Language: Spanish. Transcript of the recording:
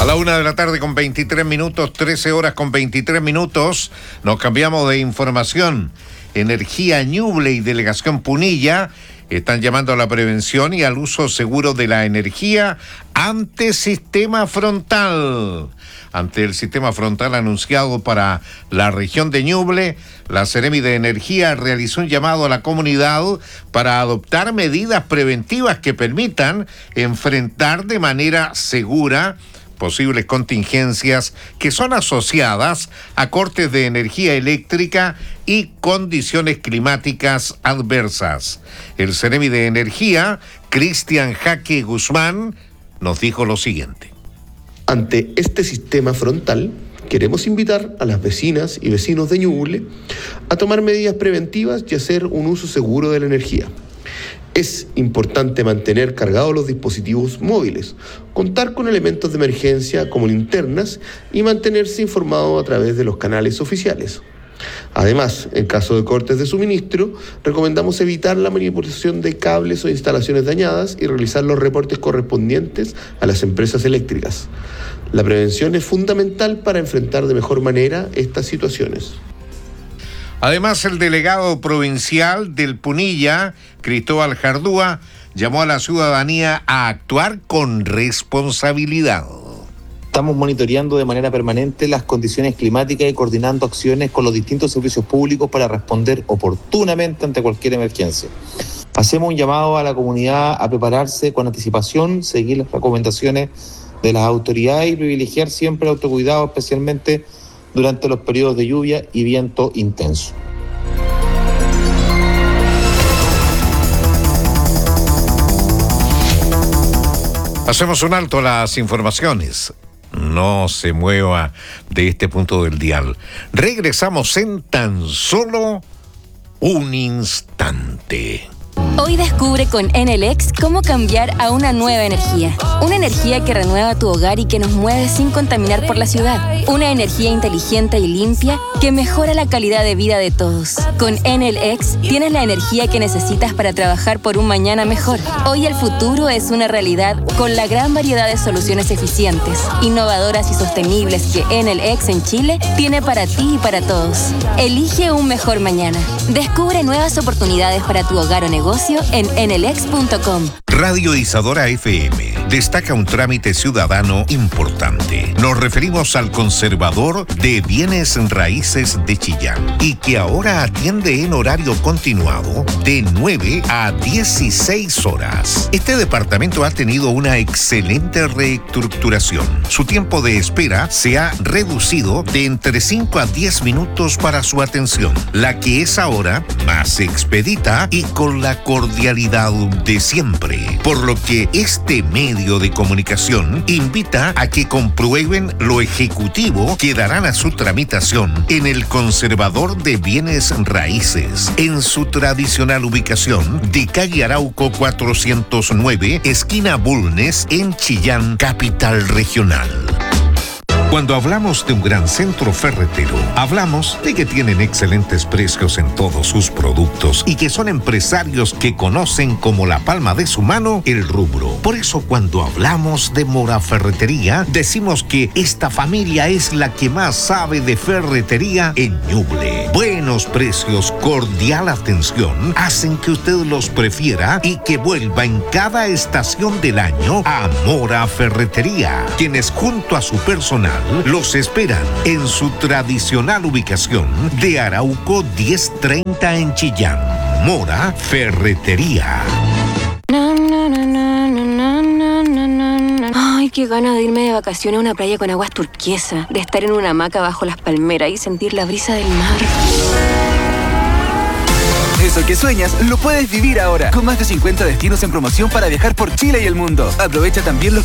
la 1:00 con 23 minutos, 13 horas con 23 minutos, nos cambiamos de información. Energía Ñuble y Delegación Punilla están llamando a la prevención y al uso seguro de la energía ante sistema frontal. Ante el sistema frontal anunciado para la región de Ñuble, la Seremi de Energía realizó un llamado a la comunidad para adoptar medidas preventivas que permitan enfrentar de manera segura posibles contingencias que son asociadas a cortes de energía eléctrica y condiciones climáticas adversas. El Seremi de Energía, Cristian Jaque Guzmán, nos dijo lo siguiente. Ante este sistema frontal, queremos invitar a las vecinas y vecinos de Ñuble a tomar medidas preventivas y hacer un uso seguro de la energía. Es importante mantener cargados los dispositivos móviles, contar con elementos de emergencia como linternas y mantenerse informado a través de los canales oficiales. Además, en caso de cortes de suministro, recomendamos evitar la manipulación de cables o instalaciones dañadas y realizar los reportes correspondientes a las empresas eléctricas. La prevención es fundamental para enfrentar de mejor manera estas situaciones. Además, el delegado provincial del Punilla, Cristóbal Jardúa, llamó a la ciudadanía a actuar con responsabilidad. Estamos monitoreando de manera permanente las condiciones climáticas y coordinando acciones con los distintos servicios públicos para responder oportunamente ante cualquier emergencia. Hacemos un llamado a la comunidad a prepararse con anticipación, seguir las recomendaciones de las autoridades y privilegiar siempre el autocuidado, especialmente durante los periodos de lluvia y viento intenso. Hacemos un alto a las informaciones. No se mueva de este punto del dial. Regresamos en tan solo un instante. Hoy descubre con Enel X cómo cambiar a una nueva energía. Una energía que renueva tu hogar y que nos mueve sin contaminar por la ciudad. Una energía inteligente y limpia que mejora la calidad de vida de todos. Con Enel X tienes la energía que necesitas para trabajar por un mañana mejor. Hoy el futuro es una realidad con la gran variedad de soluciones eficientes, innovadoras y sostenibles que Enel X en Chile tiene para ti y para todos. Elige un mejor mañana. Descubre nuevas oportunidades para tu hogar o negocio en enelx.com. Radio Isadora FM destaca un trámite ciudadano importante. Nos referimos al conservador de bienes raíces de Chillán y que ahora atiende en horario continuado de 9 a 16 horas. Este departamento ha tenido una excelente reestructuración. Su tiempo de espera se ha reducido de entre 5 a 10 minutos para su atención, la que es ahora más expedita y con la cordialidad de siempre. Por lo que este medio de comunicación invita a que comprueben lo ejecutivo que darán a su tramitación en el Conservador de Bienes Raíces, en su tradicional ubicación de calle Arauco 409, esquina Bulnes, en Chillán, capital regional. Cuando hablamos de un gran centro ferretero, hablamos de que tienen excelentes precios en todos sus productos y que son empresarios que conocen como la palma de su mano el rubro. Por eso cuando hablamos de Mora Ferretería, decimos que esta familia es la que más sabe de ferretería en Ñuble. Buenos precios, cordial atención, hacen que usted los prefiera y que vuelva en cada estación del año a Mora Ferretería, quienes junto a su personal los esperan en su tradicional ubicación de Arauco 1030 en Chillán. Mora Ferretería. Ay, qué ganas de irme de vacaciones a una playa con aguas turquesas, de estar en una hamaca bajo las palmeras y sentir la brisa del mar. Eso que sueñas lo puedes vivir ahora, con más de 50 destinos en promoción para viajar por Chile y el mundo. Aprovecha también los